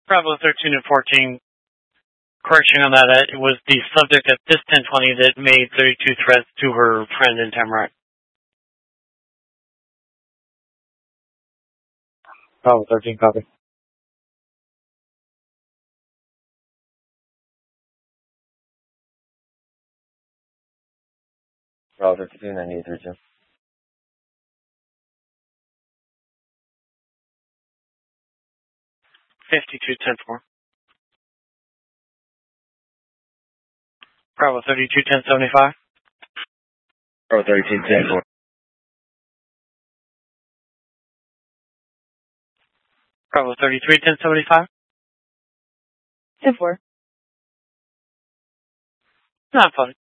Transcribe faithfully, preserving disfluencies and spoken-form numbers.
Bravo thirteen and fourteen. Correction on that, it was the subject at this ten twenty that made thirty-two threats to her friend in Tamarack. Bravo thirteen, copy. Bravo thirteen, I need three two. fifty-two ten four. Bravo thirty-two ten seventy-five. Bravo thirty-two ten four. Bravo thirty-three ten seventy-five. ten four. Not funny.